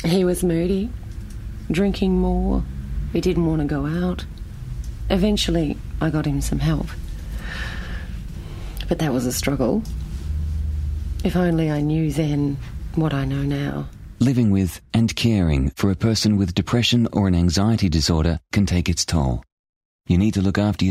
He was moody, drinking more. He didn't want to go out. Eventually, I got him some help. But that was a struggle. If only I knew then what I know now. Living with and caring for a person with depression or an anxiety disorder can take its toll. You need to look after